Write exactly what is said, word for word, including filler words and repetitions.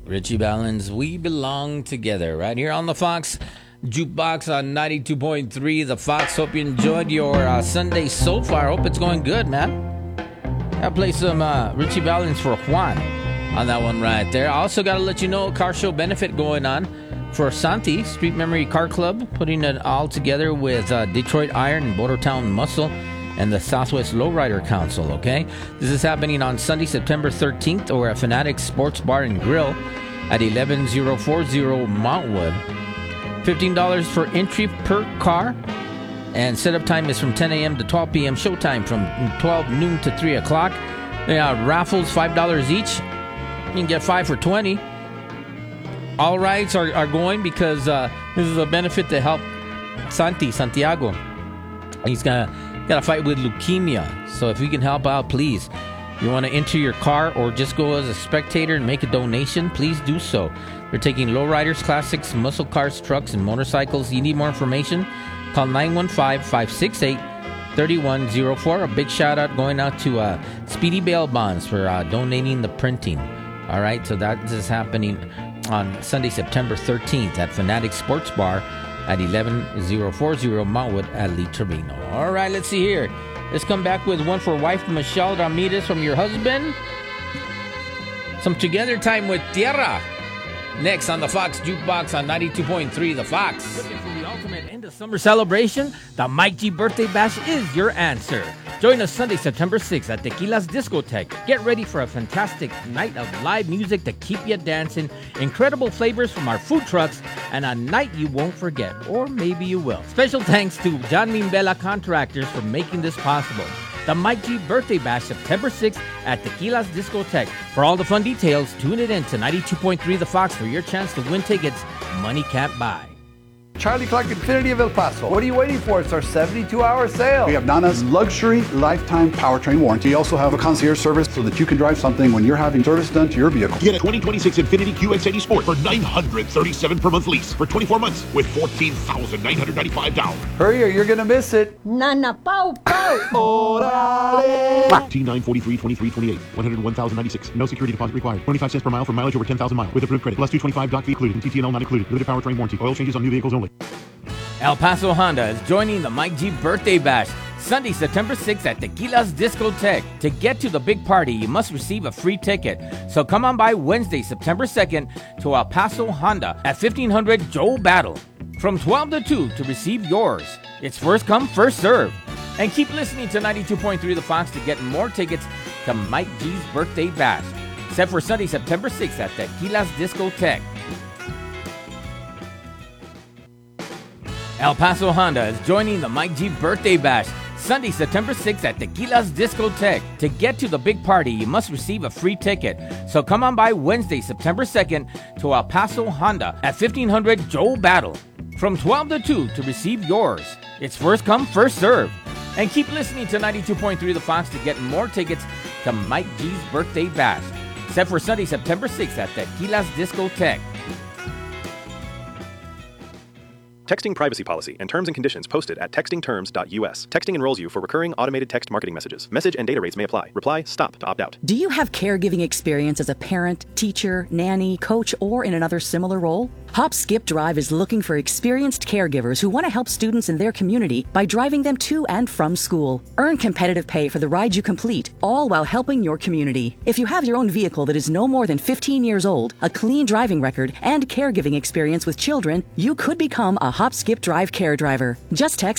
Richie Valens, We Belong Together, right here on the Fox Jukebox on ninety-two point three. The Fox, hope you enjoyed your uh, Sunday so far. Hope it's going good, man. Gotta play some uh, Richie Valens for Juan on that one right there. I also gotta let you know, a car show benefit going on for Santi, Street Memory Car Club, putting it all together with uh, Detroit Iron and Bordertown Muscle and the Southwest Lowrider Council, okay? This is happening on Sunday, September thirteenth, over at Fanatic Sports Bar and Grill at eleven thousand forty Montwood. fifteen dollars for entry per car, and setup time is from ten a.m. to twelve p.m. Showtime from twelve noon to three o'clock. Yeah, raffles, five dollars each. You can get five for twenty. All rides are, are going because uh, this is a benefit to help Santi, Santiago. He's got got a fight with leukemia, so if we can help out, please. You want to enter your car or just go as a spectator and make a donation, please do so. They're taking lowriders, classics, muscle cars, trucks, and motorcycles. You need more information? Call nine one five, five six eight, three one zero four. A big shout out going out to uh, Speedy Bail Bonds for uh, donating the printing. All right, so that is happening on Sunday, September thirteenth at Fanatic Sports Bar at eleven thousand forty Montwood at Lee Trevino. All right, let's see here. Let's come back with one for wife Michelle Ramirez from your husband. Some together time with Tierra. Next on the Fox Jukebox on ninety-two point three, The Fox. Looking for the ultimate end of summer celebration? The Mike G Birthday Bash is your answer. Join us Sunday, September sixth at Tequila's Discotheque. Get ready for a fantastic night of live music to keep you dancing, incredible flavors from our food trucks, and a night you won't forget, or maybe you will. Special thanks to John Mimbella Contractors for making this possible. The Mike G Birthday Bash, September sixth at Tequila's Discotheque. For all the fun details, tune it in to ninety-two point three The Fox for your chance to win tickets money can't buy. Charlie Clark Infinity of El Paso. What are you waiting for? It's our seventy-two hour sale. We have Nana's luxury lifetime powertrain warranty. We also have a concierge service so that you can drive something when you're having service done to your vehicle. Get a twenty twenty-six Infiniti Q X eighty Sport for nine hundred thirty-seven dollars per month lease for twenty-four months with fourteen thousand nine hundred ninety-five dollars down. Hurry or you're going to miss it. Nana Pau Pau. T nine forty-three twenty-three twenty-eight. one hundred one thousand ninety-six. No security deposit required. twenty-five cents per mile for mileage over ten thousand miles with approved credit. Plus two twenty-five doc fee included. T T N L not included. Limited powertrain warranty. Oil changes on new vehicles only. El Paso Honda is joining the Mike G Birthday Bash Sunday, September sixth at Tequila's Discotheque. To get to the big party, you must receive a free ticket. So come on by Wednesday, September second to El Paso Honda at fifteen hundred Joe Battle from twelve to two to receive yours. It's first come, first serve. And keep listening to ninety-two point three The Fox to get more tickets to Mike G's Birthday Bash. Set for Sunday, September sixth at Tequila's Discotheque. El Paso Honda is joining the Mike G Birthday Bash Sunday, September sixth at Tequila's Discotheque. To get to the big party, you must receive a free ticket. So come on by Wednesday, September second to El Paso Honda at fifteen hundred Joe Battle from twelve to two to receive yours. It's first come, first serve. And keep listening to ninety-two point three The Fox to get more tickets to Mike G's Birthday Bash. Set for Sunday, September sixth at Tequila's Discotheque. Texting privacy policy and terms and conditions posted at texting terms dot U S. Texting enrolls you for recurring automated text marketing messages. Message and data rates may apply. Reply STOP to opt out. Do you have caregiving experience as a parent, teacher, nanny, coach, or in another similar role? Hop Skip Drive is looking for experienced caregivers who want to help students in their community by driving them to and from school. Earn competitive pay for the ride you complete, all while helping your community. If you have your own vehicle that is no more than fifteen years old, a clean driving record, and caregiving experience with children, you could become a Hop Skip Drive care driver. Just text